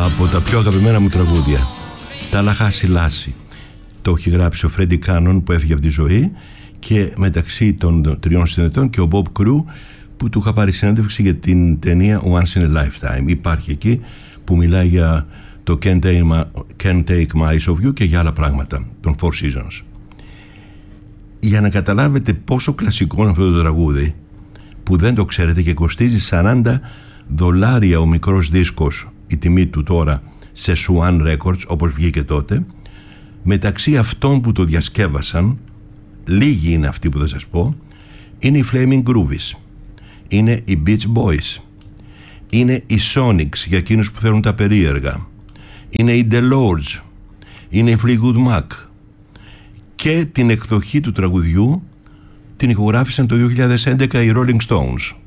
Από τα πιο αγαπημένα μου τραγούδια, τα Λαχάση Λάση. Το έχει γράψει ο Φρέντι Κάνον που έφυγε από τη ζωή, και μεταξύ των τριών συνετών και ο Bob Crew που του είχα πάρει συνέντευξη για την ταινία Once in a Lifetime. Υπάρχει εκεί που μιλάει για το Can't Take My Eyes Off You και για άλλα πράγματα, των Four Seasons. Για να καταλάβετε πόσο κλασικό είναι αυτό το τραγούδι, που δεν το ξέρετε και κοστίζει $40 ο μικρός δίσκος, η τιμή του τώρα σε Swan Records όπως βγήκε τότε, μεταξύ αυτών που το διασκεύασαν, λίγοι είναι αυτοί που θα σας πω, είναι οι Flaming Groovies, είναι οι Beach Boys, είναι οι Sonics για εκείνους που θέλουν τα περίεργα, είναι οι The Lords, είναι οι Fleetwood Mac, και την εκδοχή του τραγουδιού την ηχογράφησαν το 2011 οι Rolling Stones.